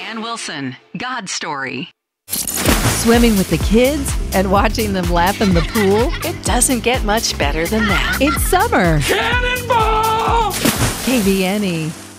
Ann Wilson, God's Story. Swimming with the kids and watching them laugh in the pool. It doesn't get much better than that. It's summer. Cannonball! KVNE.